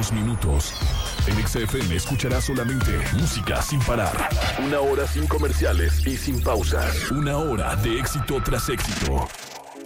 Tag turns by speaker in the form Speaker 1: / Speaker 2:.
Speaker 1: próximos minutos, en XFM escucharás solamente música sin parar. 1 hora sin comerciales y sin pausas. 1 hora de éxito tras éxito.